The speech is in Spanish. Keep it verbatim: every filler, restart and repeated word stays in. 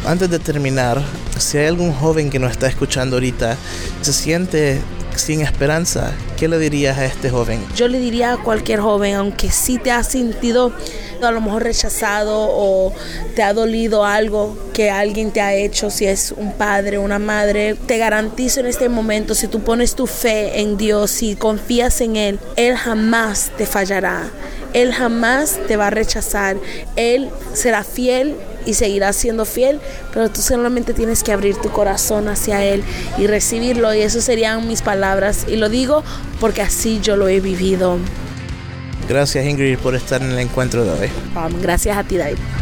Antes de terminar, si hay algún joven que nos está escuchando ahorita, se siente sin esperanza, ¿qué le dirías a este joven? Yo le diría a cualquier joven, aunque sí te has sentido a lo mejor rechazado o te ha dolido algo que alguien te ha hecho, si es un padre, una madre, te garantizo en este momento, si tú pones tu fe en Dios, si confías en Él, Él jamás te fallará. Él jamás te va a rechazar. Él será fiel y seguirá siendo fiel, pero tú solamente tienes que abrir tu corazón hacia Él y recibirlo, y eso serían mis palabras, y lo digo porque así yo lo he vivido. Gracias, Ingrid, por estar en el encuentro de hoy. Um, gracias a ti, David.